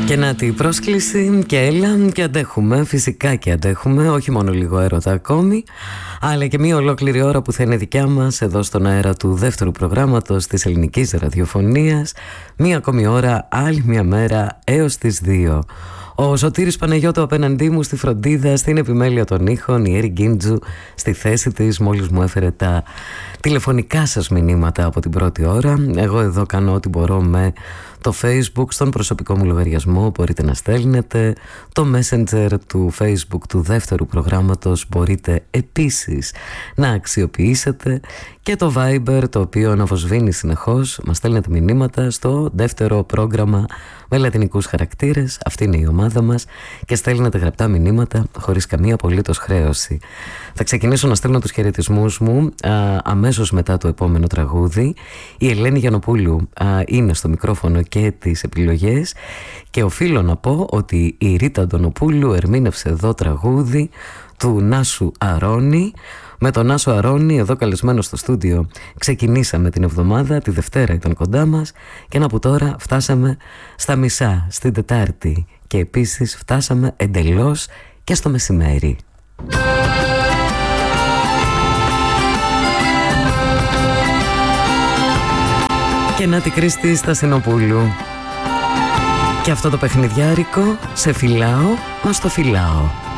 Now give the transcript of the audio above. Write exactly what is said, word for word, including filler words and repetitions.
Και να τη πρόσκληση και έλα και αντέχουμε, φυσικά και αντέχουμε, όχι μόνο λίγο έρωτα ακόμη, αλλά και μία ολόκληρη ώρα που θα είναι δικιά μας εδώ στον αέρα του δεύτερου προγράμματος της ελληνικής ραδιοφωνίας. Μία ακόμη ώρα, άλλη μία μέρα έως τις δύο. Ο Σωτήρης Παναγιώτου απέναντί μου στη φροντίδα, στην επιμέλεια των ήχων, η Έρη Γκίντζου στη θέση της, μόλις μου έφερε τα τηλεφωνικά σας μηνύματα από την πρώτη ώρα. Εγώ εδώ κάνω ό,τι μπορώ με το Facebook, στον προσωπικό μου λογαριασμό μπορείτε να στέλνετε, το Messenger του Facebook του δεύτερου προγράμματος μπορείτε επίσης να αξιοποιήσετε και το Viber, το οποίο αναβοσβήνει συνεχώς, μας στέλνετε μηνύματα στο δεύτερο πρόγραμμα με λατινικούς χαρακτήρες, αυτή είναι η ομάδα μας, και στέλνετε γραπτά μηνύματα χωρίς καμία απολύτως χρέωση. Θα ξεκινήσω να στέλνω τους χαιρετισμούς μου α, αμέσως μετά το επόμενο τραγούδι. Η Ελένη Γιαννοπούλου α, είναι στο μικρόφωνο και τις επιλογές και οφείλω να πω ότι η Ρίτα Αντωνοπούλου ερμήνευσε εδώ τραγούδι του Νάσου Αρώνη. Με τον Νάσο Αρώνη εδώ καλεσμένο στο στούντιο ξεκινήσαμε την εβδομάδα, τη Δευτέρα ήταν κοντά μας και να που τώρα φτάσαμε στα μισά, στην Τετάρτη, και επίσης φτάσαμε εντελώς και στο μεσημέρι. Και να τη Κρίστη Στασινοπούλου. Και αυτό το παιχνιδιάρικο, σε φυλάω, μα στο φυλάω.